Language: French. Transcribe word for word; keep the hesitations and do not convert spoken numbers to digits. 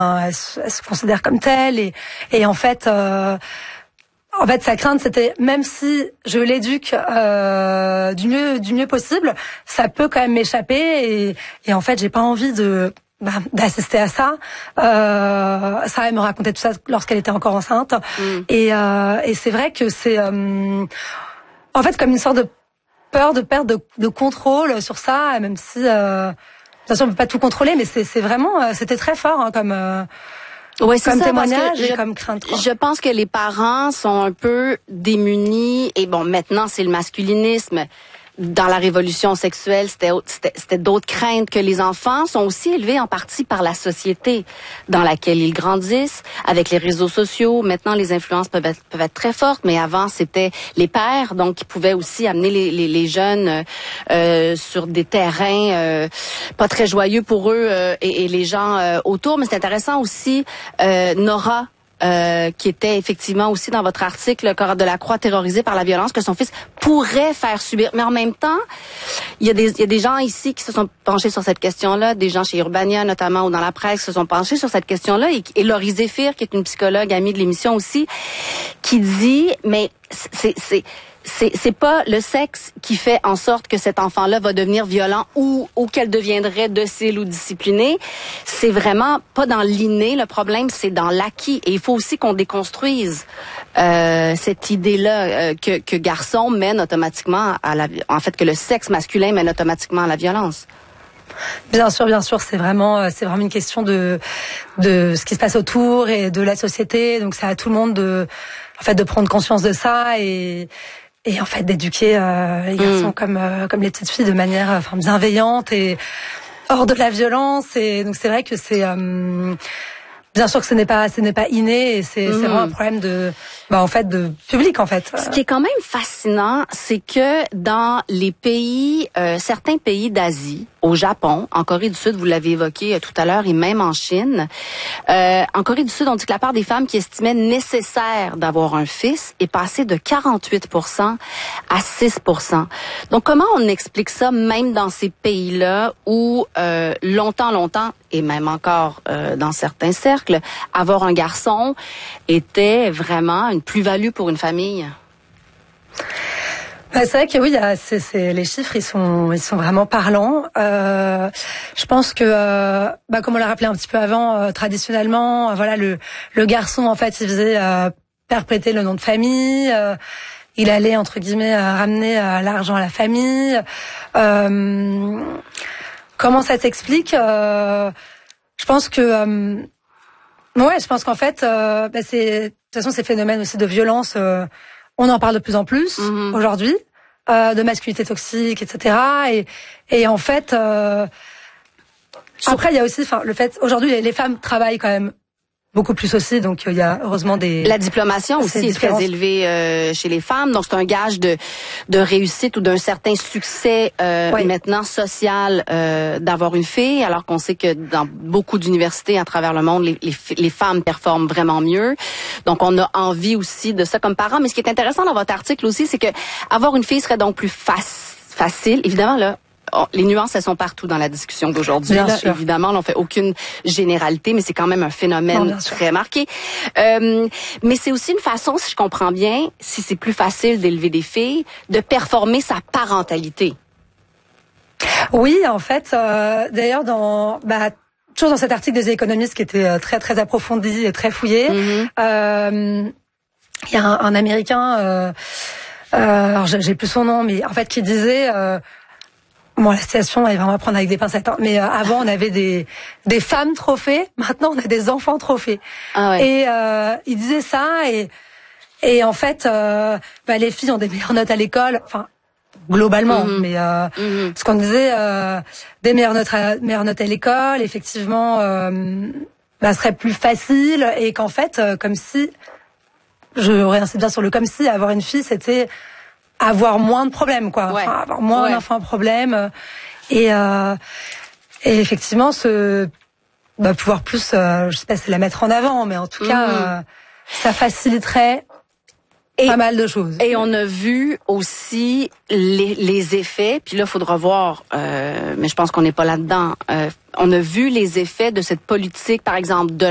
elle, se, elle se considère comme telle et, et en fait, euh, en fait, sa crainte, c'était même si je l'éduque euh, du mieux, du mieux possible, ça peut quand même m'échapper et, et en fait, j'ai pas envie de bah, d'assister à ça. Euh, ça, elle me racontait tout ça lorsqu'elle était encore enceinte mmh. et, euh, et c'est vrai que c'est euh, en fait comme une sorte de peur de perdre de, de contrôle sur ça, même si euh, bien sûr on peut pas tout contrôler, mais c'est, c'est vraiment, c'était très fort hein, comme. Euh, Ouais, c'est comme ça, témoignage je, et comme crainte. Quoi. Je pense que les parents sont un peu démunis et bon, maintenant c'est le masculinisme. Dans la révolution sexuelle, c'était, c'était, c'était d'autres craintes que les enfants sont aussi élevés en partie par la société dans laquelle ils grandissent, avec les réseaux sociaux. Maintenant, les influences peuvent être, peuvent être très fortes, mais avant, c'était les pères, donc qui pouvaient aussi amener les, les, les jeunes euh, sur des terrains euh, pas très joyeux pour eux euh, et, et les gens euh, autour. Mais c'est intéressant aussi, euh, Nora, Euh, qui était effectivement aussi dans votre article, Cora Delacroix terrorisée par la violence que son fils pourrait faire subir. Mais en même temps, il y a des, il y a des gens ici qui se sont penchés sur cette question-là, des gens chez Urbania notamment ou dans la presse qui se sont penchés sur cette question-là et, et Laurie Zéphir, qui est une psychologue amie de l'émission aussi, qui dit, mais c'est, c'est, c'est, c'est pas le sexe qui fait en sorte que cet enfant-là va devenir violent ou, ou qu'elle deviendrait docile ou disciplinée. C'est vraiment pas dans l'inné, le problème, c'est dans l'acquis. Et il faut aussi qu'on déconstruise euh, cette idée-là euh, que, que garçon mène automatiquement à la... En fait, que le sexe masculin mène automatiquement à la violence. Bien sûr, bien sûr, c'est vraiment, c'est vraiment une question de de ce qui se passe autour et de la société. Donc, c'est à tout le monde de, en fait, de prendre conscience de ça et et en fait d'éduquer euh, les garçons mmh. comme euh, comme les petites filles de manière, enfin, bienveillante et hors de la violence. Et donc, c'est vrai que c'est euh, bien sûr que ce n'est pas, ce n'est pas inné et c'est, mmh. c'est vraiment un problème de, bah, en fait, de public, en fait. Ce qui est quand même fascinant, c'est que dans les pays, euh, certains pays d'Asie, au Japon, en Corée du Sud, vous l'avez évoqué euh, tout à l'heure, et même en Chine, euh, en Corée du Sud, on dit que la part des femmes qui estimaient nécessaire d'avoir un fils est passée de quarante-huit pour cent à six pour cent. Donc, comment on explique ça, même dans ces pays-là où euh, longtemps, longtemps, et même encore euh, dans certains cercles, avoir un garçon était vraiment une plus-value pour une famille? Bah, c'est vrai que oui, c'est, c'est, les chiffres, ils sont, ils sont vraiment parlants. Euh, je pense que, euh, bah, comme on l'a rappelé un petit peu avant, euh, traditionnellement, euh, voilà, le, le garçon, en fait, il faisait euh, perpétuer le nom de famille. Euh, il allait entre guillemets euh, ramener euh, l'argent à la famille. Euh, comment ça s'explique euh, Je pense que, euh, ouais, je pense qu'en fait, euh, bah, c'est, de toute façon, ces phénomènes aussi de violence. Euh, On en parle de plus en plus mmh. aujourd'hui, euh, de masculinité toxique, et cetera. Et, et en fait, euh, après il y a aussi, enfin, le fait aujourd'hui les, les femmes travaillent quand même beaucoup plus aussi, donc il y a heureusement des... La diplomation aussi est très élevée euh, chez les femmes, donc c'est un gage de de réussite ou d'un certain succès euh, oui. maintenant social euh, d'avoir une fille, alors qu'on sait que dans beaucoup d'universités à travers le monde, les, les, les femmes performent vraiment mieux. Donc on a envie aussi de ça comme parents. Mais ce qui est intéressant dans votre article aussi, c'est que avoir une fille serait donc plus fac- facile. Évidemment, là, Oh, les nuances, elles sont partout dans la discussion d'aujourd'hui. Là, évidemment, on fait aucune généralité, mais c'est quand même un phénomène non, très marqué. Euh, mais c'est aussi une façon, si je comprends bien, si c'est plus facile d'élever des filles, de performer sa parentalité. Oui, en fait, euh, d'ailleurs, dans bah, toujours dans cet article des économistes qui était très très approfondi et très fouillé, mm-hmm. euh, il y a un, un Américain, euh, euh, alors j'ai plus son nom, mais en fait qui disait euh, bon, la situation, elle va vraiment prendre avec des pincettes. Hein. Mais euh, avant, on avait des des femmes trophées. Maintenant, on a des enfants trophées. Ah ouais. Et euh, il disait ça. Et et en fait, euh, bah, les filles ont des meilleures notes à l'école. Enfin, globalement. Mm-hmm. Mais euh, mm-hmm. ce qu'on disait, euh, des meilleures notes, à, meilleures notes à l'école, effectivement, euh, bah, serait plus facile. Et qu'en fait, euh, comme si, je réinsiste bien sur le comme si, avoir une fille, c'était avoir moins de problèmes, quoi. Ouais. Enfin, avoir moins ouais. d'enfants à problème. Et, euh, et effectivement, ce, bah, pouvoir plus, euh, je sais pas si c'est la mettre en avant, mais en tout mmh. cas, euh, ça faciliterait et, pas mal de choses. Et on a vu aussi les, les effets, puis là, il faudra voir, euh, mais je pense qu'on n'est pas là-dedans. Euh, on a vu les effets de cette politique, par exemple, de